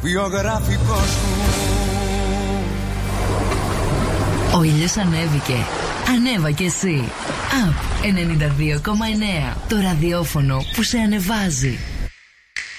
βιογραφικό σου. Ο ήλιος ανέβηκε. Ανέβα κι εσύ. Up 92,9. Το ραδιόφωνο που σε ανεβάζει.